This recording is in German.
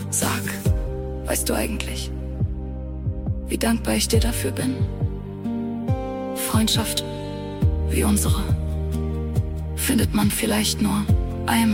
Sag, weißt du eigentlich, wie dankbar ich dir dafür bin? Freundschaft wie unsere findet man vielleicht nur einmal.